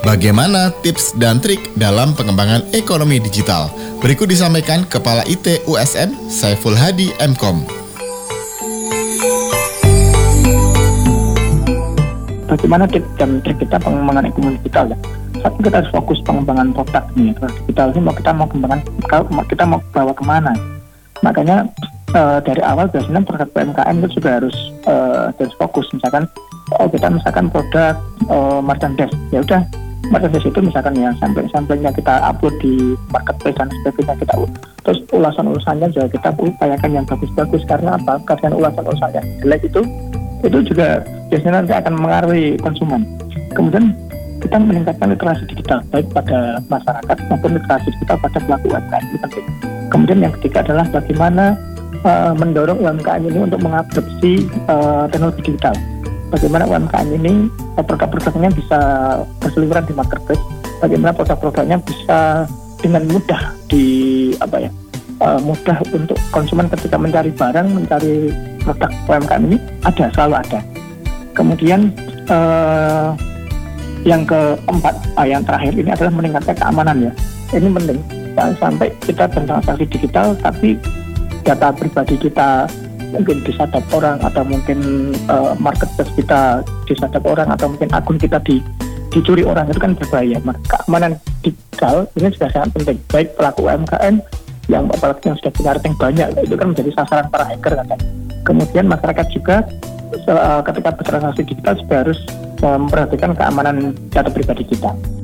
Bagaimana tips dan trik dalam pengembangan ekonomi digital? Berikut disampaikan Kepala IT USN Saiful Hadi MKOM. Bagaimana tips dan trik kita pengembangan ekonomi digital ya? Satu, kita harus fokus pengembangan produk nih. Digital ini kita mau bawa kemana? Makanya dari awal biasanya produk UMKM itu juga harus fokus. Misalkan produk merchandise, ya udah merchandise itu misalkan ya sampelnya kita upload di marketplace dan sebagainya, terus ulasannya juga kita upayakan yang bagus-bagus. Karena apa? Karena ulasannya jelek itu juga biasanya nanti akan mengaruhi konsumen. Kemudian kita meningkatkan literasi digital baik pada masyarakat maupun literasi digital pada pelaku UMKM, itu penting. Kemudian yang ketiga adalah bagaimana mendorong UMKM ini untuk mengadopsi teknologi digital. Bagaimana UMKM ini produk-produknya bisa berseliweran di marketplace, bagaimana produk-produknya bisa dengan mudah mudah untuk konsumen ketika mencari produk UMKM ini selalu ada. Kemudian yang keempat, yang terakhir ini adalah meningkatkan keamanan ya. Ini penting, jangan sampai kita bertransaksi digital tapi data pribadi kita mungkin disadap orang, atau mungkin marketplace kita disadap orang, atau mungkin akun kita dicuri orang. Itu kan berbahaya. Keamanan digital ini sudah sangat penting, baik pelaku UMKM yang apalagi yang sudah punya rating banyak, itu kan menjadi sasaran para hacker kan. Kemudian masyarakat juga ketika bertransaksi digital juga harus memperhatikan keamanan data pribadi kita.